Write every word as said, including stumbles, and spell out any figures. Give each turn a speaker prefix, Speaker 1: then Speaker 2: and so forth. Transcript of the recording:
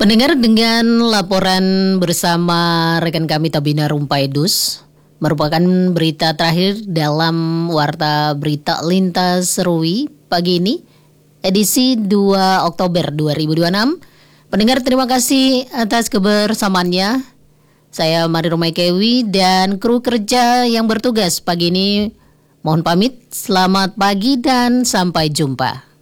Speaker 1: Pendengar, dengan laporan bersama rekan kami Tabina Rumpaidus, merupakan berita terakhir dalam Warta Berita Lintas Serui pagi ini, edisi dua Oktober dua ribu dua puluh enam. Pendengar, terima kasih atas kebersamaannya. Saya Mari Romaikewi dan kru kerja yang bertugas pagi ini mohon pamit. Selamat pagi dan sampai jumpa.